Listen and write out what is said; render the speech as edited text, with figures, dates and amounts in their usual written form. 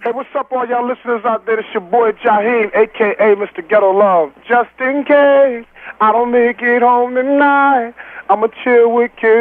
Hey, what's up, all y'all listeners out there? It's your boy Jaheim, a.k.a. Mr. Ghetto Love. Just in case I don't make it home tonight, I'ma chill with kids.